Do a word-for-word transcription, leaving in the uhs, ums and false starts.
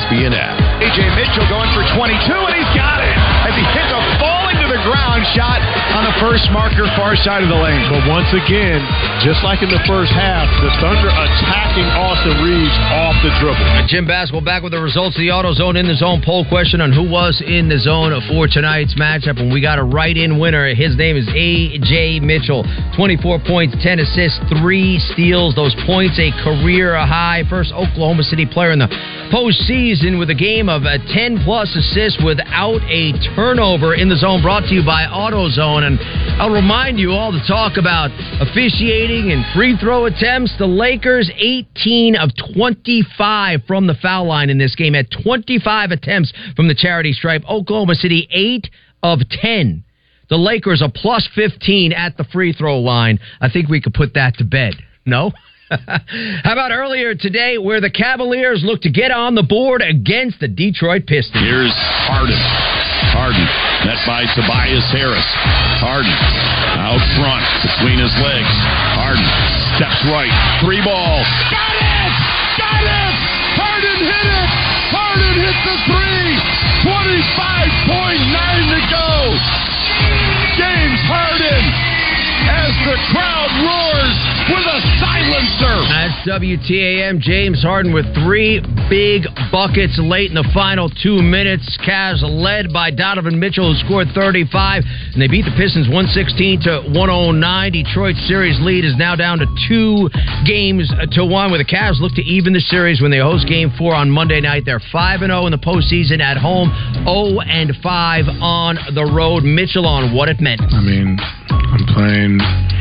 B N app. A J Mitchell going for twenty-two, and he's got it as he hits a falling to the ground shot on the first marker, far side of the lane. But once again, just like in the first half, the Thunder attacking Austin Reeves off the dribble. Jim Basketball back with the results of the AutoZone In the Zone poll question on who was in the zone for tonight's matchup, and we got a right-in winner. His name is A J Mitchell. twenty-four points, ten assists, three steals. Those points a career high. First Oklahoma City player in the postseason with a game of ten-plus assists without a turnover. In the Zone brought to you by AutoZone. And I'll remind you all to talk about officiating and free throw attempts. The Lakers, eighteen of twenty-five from the foul line in this game, at twenty-five attempts from the charity stripe. Oklahoma City, eight of ten. The Lakers, a plus fifteen at the free throw line. I think we could put that to bed. No? How about earlier today where the Cavaliers look to get on the board against the Detroit Pistons? Here's Harden. Harden, met by Tobias Harris. Harden, out front, between his legs. Harden, steps right, three ball. Got it! Got it! Harden hit it! Harden hit the three! twenty-five point nine to go! James Harden, as the crowd roars with a silencer. That's W T A M. James Harden with three big buckets late in the final two minutes. Cavs led by Donovan Mitchell, who scored thirty-five, and they beat the Pistons one sixteen to one oh nine. Detroit's series lead is now down to two games to one, where the Cavs look to even the series when they host Game four on Monday night. They're five and oh in the postseason at home, oh and five on the road. Mitchell on what it meant. I mean, I'm playing